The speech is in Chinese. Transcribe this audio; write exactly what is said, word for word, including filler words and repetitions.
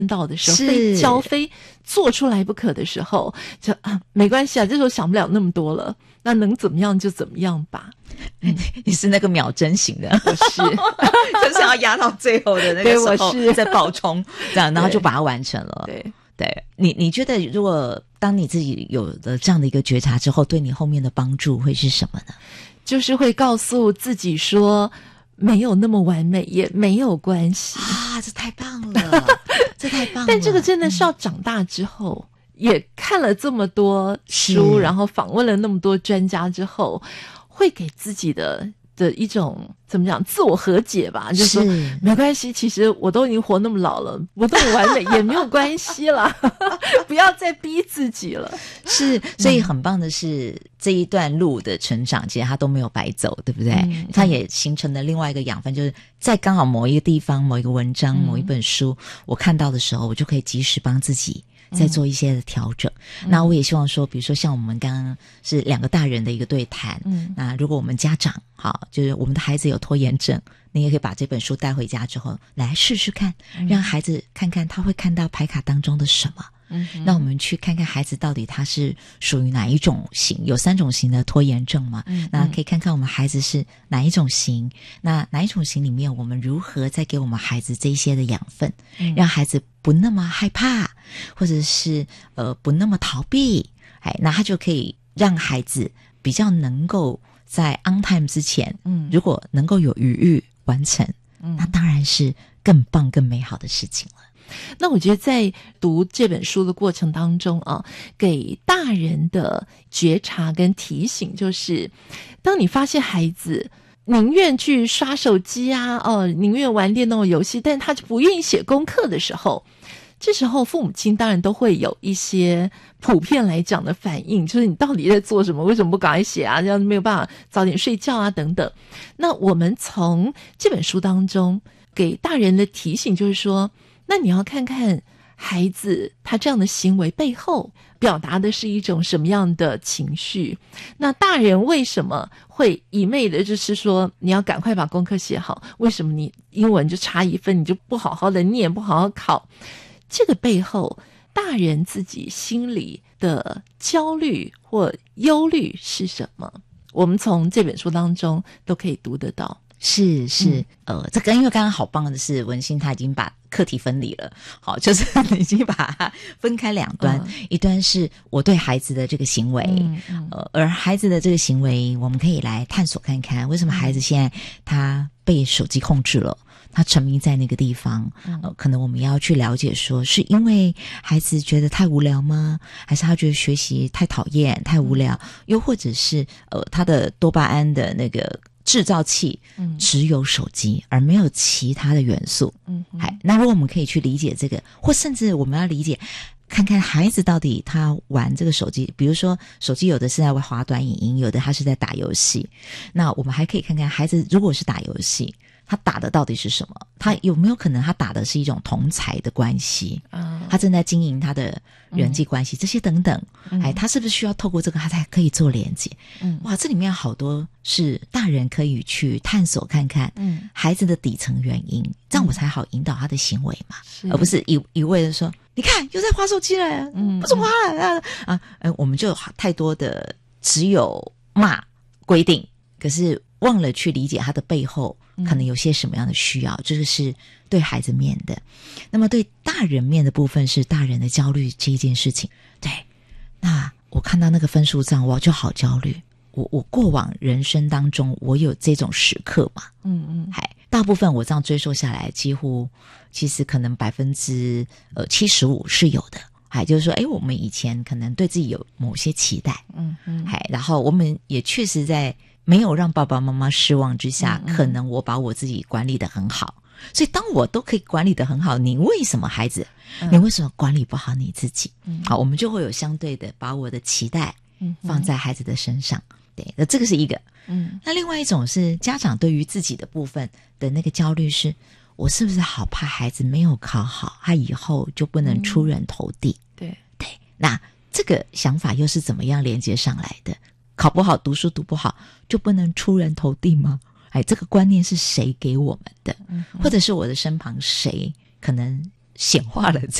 到的时候，非交非做出来不可的时候，就啊没关系啊，这时候想不了那么多了，那能怎么样就怎么样吧。 嗯、你是那个秒针型的， 我是就是要压到最后的那个时候再爆冲，这样然后就把它完成了。 对对，你你觉得如果当你自己有了这样的一个觉察之后，对你后面的帮助会是什么呢？ 就是会告诉自己说没有那么完美也没有关系啊，这太棒了这太棒了。 但这个真的是要长大之后、嗯、也看了这么多书，然后访问了那么多专家之后，会给自己的的一种怎么讲自我和解吧，就是说没关系，其实我都已经活那么老了，不那么完美也没有关系啦不要再逼自己了。 是，所以很棒的是、嗯、这一段路的成长其实它都没有白走，对不对、嗯、它也形成了另外一个养分，就是在刚好某一个地方某一个文章、嗯、某一本书我看到的时候，我就可以及时帮自己再做一些的调整、嗯、那我也希望说比如说像我们刚刚是两个大人的一个对谈、嗯、那如果我们家长好，就是我们的孩子有拖延症，你也可以把这本书带回家之后来试试看、嗯、让孩子看看他会看到牌卡当中的什么。嗯，那我们去看看孩子到底他是属于哪一种型，有三种型的拖延症嘛、嗯、那可以看看我们孩子是哪一种型，那哪一种型里面我们如何再给我们孩子这一些的养分、嗯、让孩子不那么害怕，或者是呃不那么逃避，哎，那他就可以让孩子比较能够在 on time 之前，嗯，如果能够有余裕完成、嗯、那当然是更棒更美好的事情了。 那我觉得在读这本书的过程当中啊，给大人的觉察跟提醒就是，当你发现孩子宁愿去刷手机啊，哦，宁愿玩电动游戏，但他就不愿意写功课的时候，这时候父母亲当然都会有一些普遍来讲的反应，就是你到底在做什么，为什么不赶快写啊，这样没有办法早点睡觉啊等等。那我们从这本书当中给大人的提醒就是说，那你要看看孩子他这样的行为背后表达的是一种什么样的情绪，那大人为什么会一昧的就是说你要赶快把功课写好，为什么你英文就差一分你就不好好的念，不好好考，这个背后大人自己心里的焦虑或忧虑是什么，我们从这本书当中都可以读得到。 是是、嗯、呃，这个因为刚刚好棒的是文心他已经把课题分离了，好，就是已经把它分开两端、嗯、一端是我对孩子的这个行为、嗯嗯、呃，而孩子的这个行为我们可以来探索看看为什么孩子现在他被手机控制了，他沉迷在那个地方、呃、可能我们要去了解说是因为孩子觉得太无聊吗，还是他觉得学习太讨厌太无聊，又或者是呃他的多巴胺的那个制造器只有手机、嗯、而没有其他的元素。嗯，那如果我们可以去理解这个，或甚至我们要理解看看孩子到底他玩这个手机，比如说手机有的是在滑短影音，有的他是在打游戏，那我们还可以看看孩子如果是打游戏他打的到底是什么，他有没有可能他打的是一种同侪的关系、嗯、他正在经营他的人际关系、嗯、这些等等、嗯、哎，他是不是需要透过这个他才可以做连接、嗯、哇，这里面好多是大人可以去探索看看孩子的底层原因、嗯、这样我才好引导他的行为嘛，而不是一一味的说你看又在滑手机了，嗯，不是滑了啊啊、呃！我们就太多的只有骂规定，可是忘了去理解他的背后可能有些什么样的需要，这个是对孩子面的。那么对大人面的部分是大人的焦虑这一件事情。对，那我看到那个分数账我就好焦虑，我我过往人生当中我有这种时刻嘛，嗯嗯，还大部分我这样追溯下来几乎其实可能百分之呃七十五是有的，还就是说诶我们以前可能对自己有某些期待，嗯嗯，还然后我们也确实在没有让爸爸妈妈失望之下、嗯嗯、可能我把我自己管理得很好，所以当我都可以管理得很好，你为什么孩子、嗯、你为什么管理不好你自己、嗯、好，我们就会有相对的把我的期待放在孩子的身上、嗯、对，那这个是一个，嗯，那另外一种是家长对于自己的部分的那个焦虑是我是不是好怕孩子没有考好他以后就不能出人头地、嗯、对对，那这个想法又是怎么样连接上来的？考不好读书读不好就不能出人头地吗？哎，这个观念是谁给我们的、嗯、或者是我的身旁谁可能显化了